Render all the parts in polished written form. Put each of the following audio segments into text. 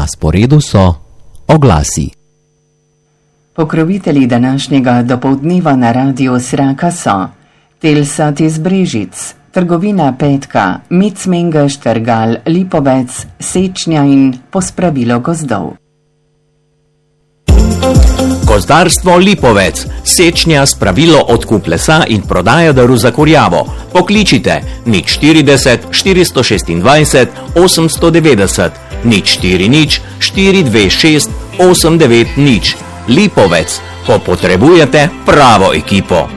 Na sporedu so oglasi. Pokrovitelji današnjega dopoldneva na Radiu Sraka so Telsat iz Brežic, Trgovina Petka, Mic Mengeš, Trgal, Lipovec, Sečnja in Pospravilo gozdov. Gozdarstvo Lipovec, Sečnja, spravilo odkup lesa in prodaja drv za kurjavo. Pokličite 040 426 890 040 426 890. Lipovec, ko potrebujete pravo ekipo.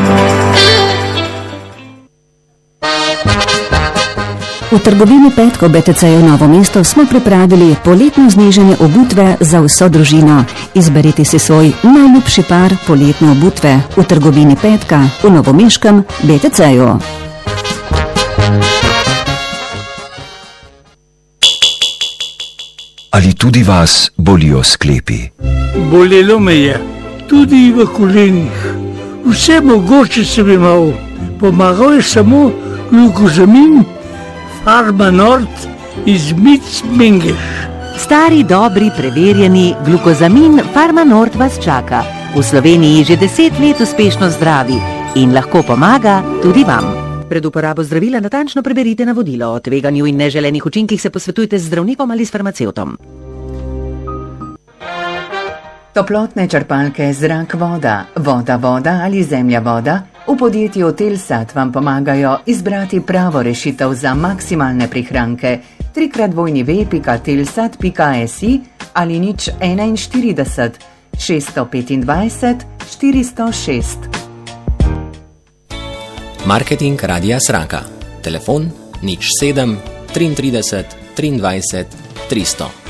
V trgovini Petko BTC-ju Novo mesto smo pripravili poletno znižanje obutve za vso družino. Izberite si svoj najljubši par poletne obutve v trgovini Petka v novomeškem BTC-ju. Ali tudi vas bolijo sklepi? Bolelo me je, tudi v kolenih. Vse mogoče sem imel. Pomagal je samo glukozamin Pharma Nord iz Mic Mengeš. Stari, dobri, preverjeni glukozamin Pharma Nord vas čaka. V Sloveniji že 10 let uspešno zdravi in lahko pomaga tudi vam. Pred uporabo zdravila natančno preberite navodilo. O tveganju in neželenih učinkih se posvetujte z zdravnikom ali s farmacevtom. Toplotne črpalke zrak voda, voda ali zemlja voda v podjetju Telsat vam pomagajo izbrati pravo rešitev za maksimalne prihranke. 3x2.telsat.si ali 041 625 406. Marketing Radia Sraka. Telefon 07 33 23 300.